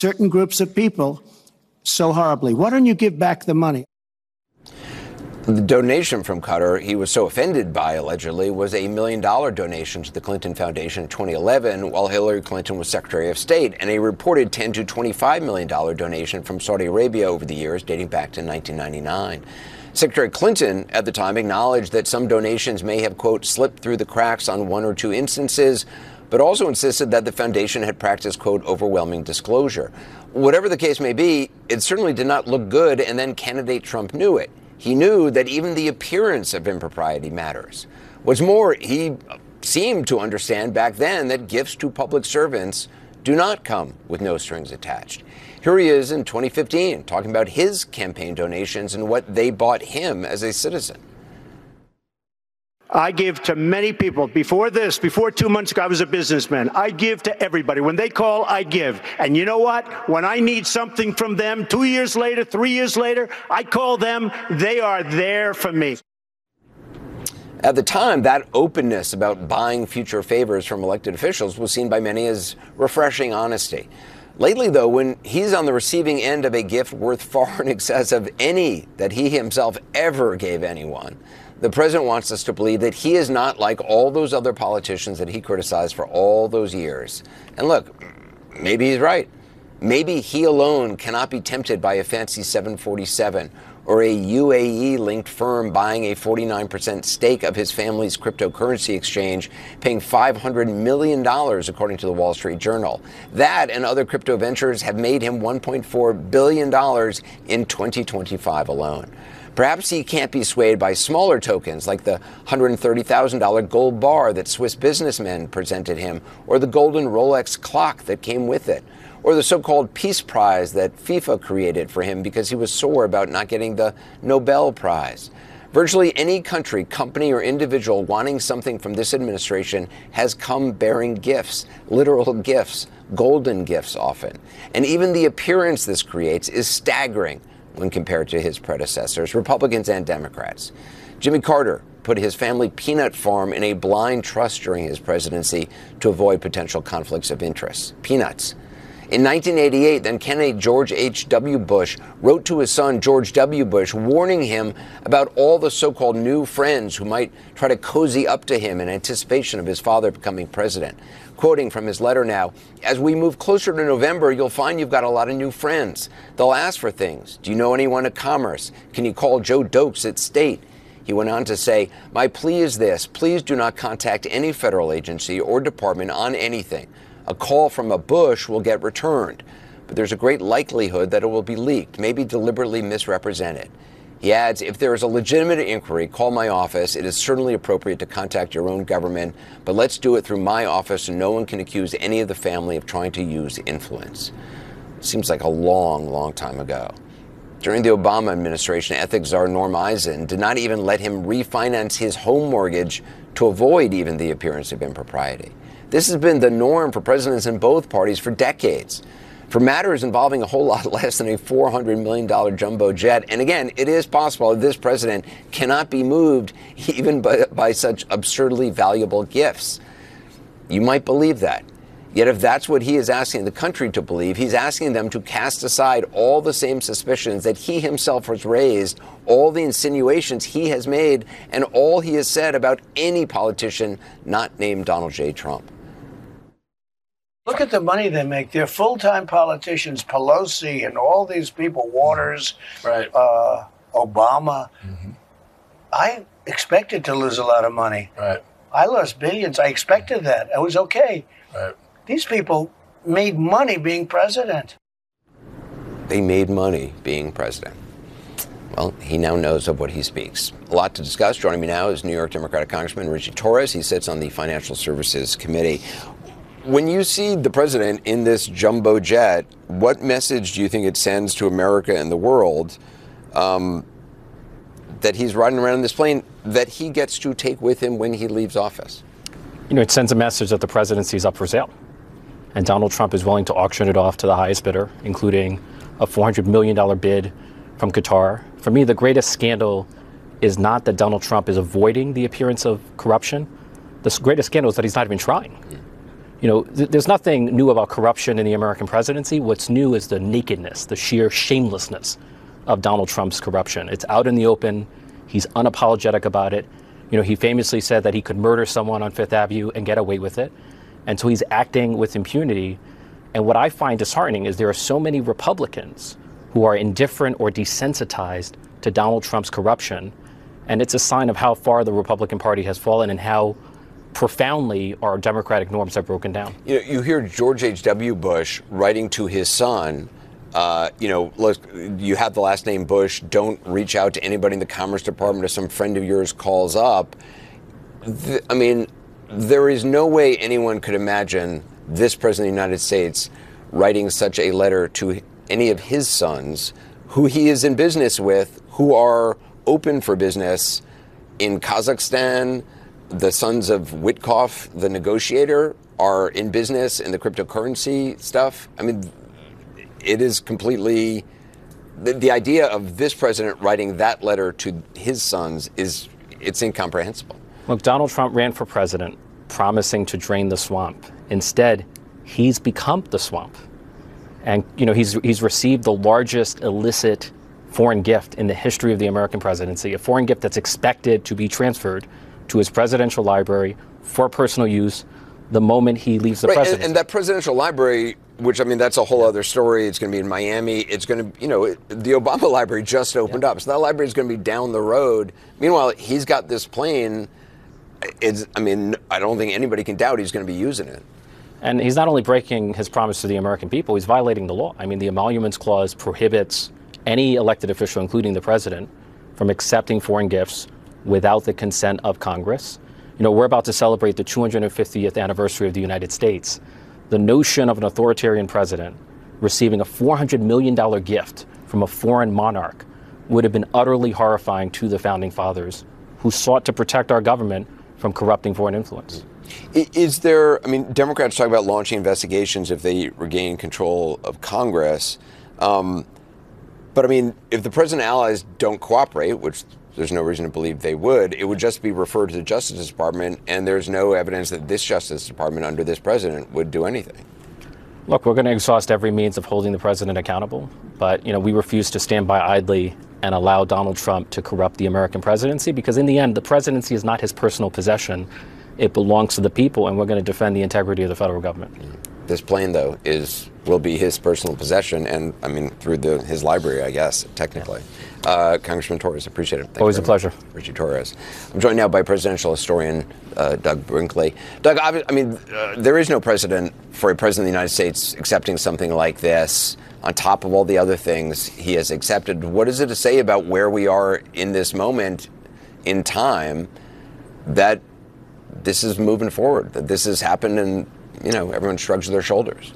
certain groups of people so horribly. Why don't you give back the money? The donation from Qatar he was so offended by, allegedly, was a $1 million donation to the Clinton Foundation in 2011 while Hillary Clinton was Secretary of State, and a reported $10 to $25 million donation from Saudi Arabia over the years, dating back to 1999. Secretary Clinton at the time acknowledged that some donations may have, quote, slipped through the cracks on one or two instances, but also insisted that the foundation had practiced, quote, overwhelming disclosure. Whatever the case may be, it certainly did not look good, and then candidate Trump knew it. He knew that even the appearance of impropriety matters. What's more, he seemed to understand back then that gifts to public servants do not come with no strings attached. Here he is in 2015 talking about his campaign donations and what they bought him as a citizen. I give to many people. Before 2 months ago, I was a businessman. I give to everybody. When they call, I give. And you know what? When I need something from them 2 years later, 3 years later, I call them. They are there for me. At the time, that openness about buying future favors from elected officials was seen by many as refreshing honesty. Lately, though, when he's on the receiving end of a gift worth far in excess of any that he himself ever gave anyone, the president wants us to believe that he is not like all those other politicians that he criticized for all those years. And look, maybe he's right. Maybe he alone cannot be tempted by a fancy 747 or a UAE-linked firm buying a 49% stake of his family's cryptocurrency exchange, paying $500 million, according to the Wall Street Journal. That and other crypto ventures have made him $1.4 billion in 2025 alone. Perhaps he can't be swayed by smaller tokens like the $130,000 gold bar that Swiss businessmen presented him, or the golden Rolex clock that came with it, or the so-called Peace Prize that FIFA created for him because he was sore about not getting the Nobel Prize. Virtually any country, company, or individual wanting something from this administration has come bearing gifts, literal gifts, golden gifts often. And even the appearance this creates is staggering when compared to his predecessors, Republicans and Democrats. Jimmy Carter put his family peanut farm in a blind trust during his presidency to avoid potential conflicts of interest. Peanuts. In 1988, then candidate George H.W. Bush wrote to his son, George W. Bush, warning him about all the so-called new friends who might try to cozy up to him in anticipation of his father becoming president. Quoting from his letter now, "As we move closer to November, you'll find you've got a lot of new friends. They'll ask for things. Do you know anyone at Commerce? Can you call Joe Dokes at State?" He went on to say, "My plea is this. Please do not contact any federal agency or department on anything. A call from a Bush will get returned, but there's a great likelihood that it will be leaked, maybe deliberately misrepresented." He adds, "If there is a legitimate inquiry, call my office. It is certainly appropriate to contact your own government, but let's do it through my office and no one can accuse any of the family of trying to use influence." Seems like a long, long time ago. During the Obama administration, ethics czar Norm Eisen did not even let him refinance his home mortgage to avoid even the appearance of impropriety. This has been the norm for presidents in both parties for decades. For matters involving a whole lot less than a $400 million jumbo jet. And again, it is possible that this president cannot be moved even by such absurdly valuable gifts. You might believe that. Yet if that's what he is asking the country to believe, he's asking them to cast aside all the same suspicions that he himself has raised, all the insinuations he has made, and all he has said about any politician not named Donald J. Trump. Look at the money they make. They're full-time politicians, Pelosi and all these people, Waters, right. Obama. Mm-hmm. I expected to lose a lot of money. Right. I lost billions. I expected that. It was okay. Right. These people made money being president. They made money being president. Well, he now knows of what he speaks. A lot to discuss. Joining me now is New York Democratic Congressman Richie Torres. He sits on the Financial Services Committee. When you see the president in this jumbo jet, what message do you think it sends to America and the world that he's riding around in this plane that he gets to take with him when he leaves office? You know, it sends a message that the presidency is up for sale. And Donald Trump is willing to auction it off to the highest bidder, including a $400 million bid from Qatar. For me, the greatest scandal is not that Donald Trump is avoiding the appearance of corruption. The greatest scandal is that he's not even trying. There's nothing new about corruption in the American presidency. What's new is the nakedness, the sheer shamelessness of Donald Trump's corruption. It's out in the open. He's unapologetic about it. He famously said that he could murder someone on Fifth Avenue and get away with it. And so he's acting with impunity. And what I find disheartening is there are so many Republicans who are indifferent or desensitized to Donald Trump's corruption. And it's a sign of how far the Republican Party has fallen and how profoundly our democratic norms have broken down. You hear George H.W. Bush writing to his son, look, you have the last name Bush, don't reach out to anybody in the Commerce Department if some friend of yours calls up. There is no way anyone could imagine this president of the United States writing such a letter to any of his sons who he is in business with, who are open for business in Kazakhstan. The sons of Witkoff, the negotiator, are in business in the cryptocurrency stuff. It is completely, the idea of this president writing that letter to his sons it's incomprehensible. Look, Donald Trump ran for president promising to drain the swamp. Instead, he's become the swamp. And, he's received the largest illicit foreign gift in the history of the American presidency, a foreign gift that's expected to be transferred to his presidential library for personal use the moment he leaves the presidency. And that presidential library, which, that's a whole other story. It's going to be in Miami. It's going to, the Obama library just opened up. So that library is going to be down the road. Meanwhile, he's got this plane. I don't think anybody can doubt he's going to be using it. And he's not only breaking his promise to the American people, he's violating the law. The Emoluments Clause prohibits any elected official, including the president, from accepting foreign gifts without the consent of Congress. We're about to celebrate the 250th anniversary of the United States. The notion of an authoritarian president receiving a $400 million gift from a foreign monarch would have been utterly horrifying to the founding fathers, who sought to protect our government from corrupting foreign influence. Is there, Democrats talk about launching investigations if they regain control of Congress. But if the president and allies don't cooperate, which there's no reason to believe they would, it would just be referred to the Justice Department, and there's no evidence that this Justice Department under this president would do anything. Look, we're going to exhaust every means of holding the president accountable, but we refuse to stand by idly and allow Donald Trump to corrupt the American presidency, because in the end, the presidency is not his personal possession. It belongs to the people, and we're going to defend the integrity of the federal government. This plane, though, will be his personal possession, and through his library, I guess, technically. Congressman Torres, appreciate it. Always a pleasure. Richie Torres. I'm joined now by presidential historian Doug Brinkley. Doug, there is no precedent for a president of the United States accepting something like this on top of all the other things he has accepted. What is it to say about where we are in this moment in time that this is moving forward, that this has happened and, everyone shrugs their shoulders?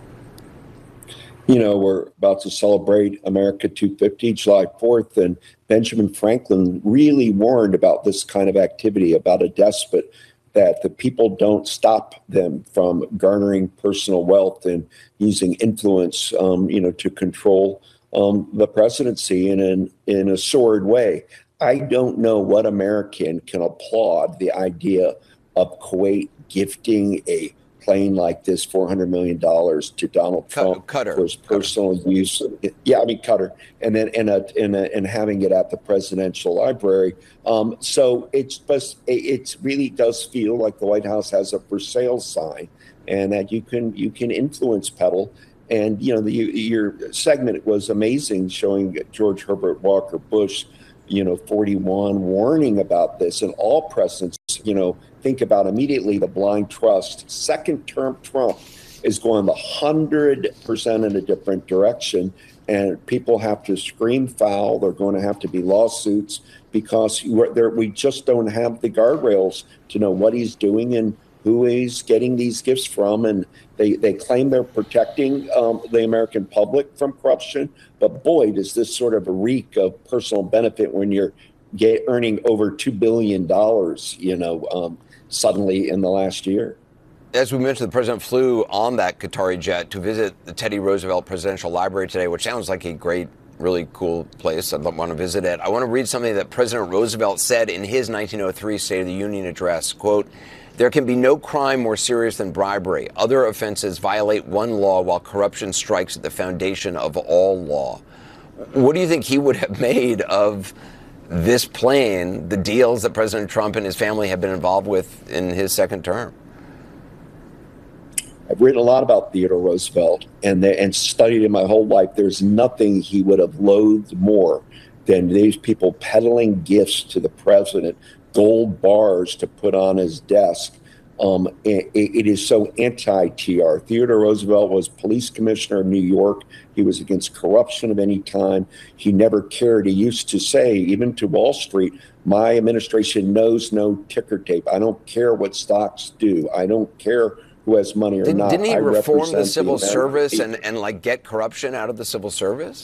We're about to celebrate America 250, July 4th, and Benjamin Franklin really warned about this kind of activity, about a despot, that the people don't stop them from garnering personal wealth and using influence, to control the presidency in a sordid way. I don't know what American can applaud the idea of Kuwait gifting a plane like this, $400 million to Donald Trump Qatar. For his personal use. Yeah, Qatar, and then and having it at the presidential library. So it really does feel like the White House has a for sale sign, and that you can influence peddle. And your segment was amazing, showing George Herbert Walker Bush, 41, warning about this, and all presidents, think about immediately the blind trust. Second term Trump is going 100% in a different direction, and people have to scream foul. They're going to have to be lawsuits because we just don't have the guardrails to know what he's doing and who he's getting these gifts from. And they claim they're protecting the American public from corruption. But boy, does this sort of reek of personal benefit when you're earning over $2 billion, suddenly in the last year. As we mentioned, the president flew on that Qatari jet to visit the Teddy Roosevelt Presidential Library today, which sounds like a great, really cool place. I want to visit it. I want to read something that President Roosevelt said in his 1903 State of the Union address. Quote, There can be no crime more serious than bribery. Other offenses violate one law while corruption strikes at the foundation of all law. What do you think he would have made of this plane, the deals that President Trump and his family have been involved with in his second term? I've written a lot about Theodore Roosevelt and studied him my whole life. There's nothing he would have loathed more than these people peddling gifts to the president, gold bars to put on his desk. It is so anti-TR. Theodore Roosevelt was police commissioner of New York. He was against corruption of any kind. He never cared. He used to say, even to Wall Street, my administration knows no ticker tape. I don't care what stocks do. I don't care who has money or not. Didn't he reform the civil American service people. and like get corruption out of the civil service?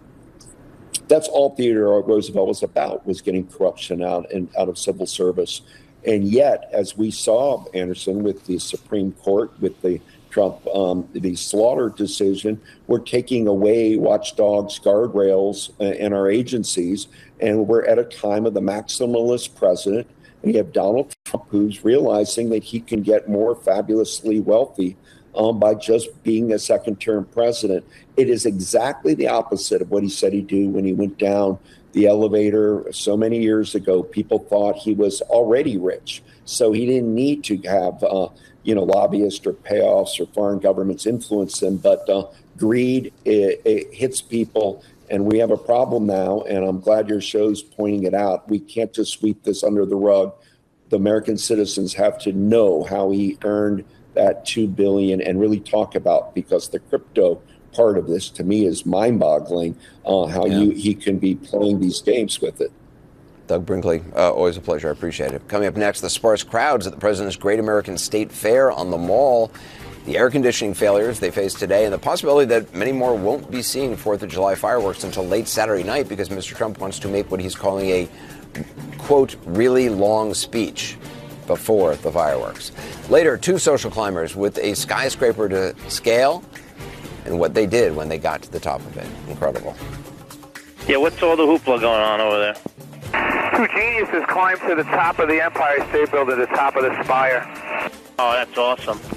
That's all Theodore Roosevelt was about, was getting corruption out of civil service. And yet, as we saw, Anderson, with the Supreme Court, with the Trump, the Slaughter decision, we're taking away watchdogs, guardrails in our agencies, and we're at a time of the maximalist president. And you have Donald Trump, who's realizing that he can get more fabulously wealthy by just being a second-term president. It is exactly the opposite of what he said he'd do when he went down the elevator so many years ago. People thought he was already rich, so he didn't need to have lobbyists or payoffs or foreign governments influence him. But greed it hits people, and we have a problem now. And I'm glad your show's pointing it out. We can't just sweep this under the rug. The American citizens have to know how he earned that $2 billion and really talk about, because the crypto part of this to me is mind-boggling, he can be playing these games with it. Doug Brinkley, always a pleasure. I appreciate it. Coming up next, the sparse crowds at the President's Great American State Fair on the Mall, the air conditioning failures they face today, and the possibility that many more won't be seeing 4th of July fireworks until late Saturday night because Mr. Trump wants to make what he's calling a, quote, really long speech before the fireworks. Later, 2 social climbers with a skyscraper to scale and what they did when they got to the top of it. Incredible. Yeah, what's all the hoopla going on over there? 2 geniuses climbed to the top of the Empire State Building, the top of the spire. Oh, that's awesome.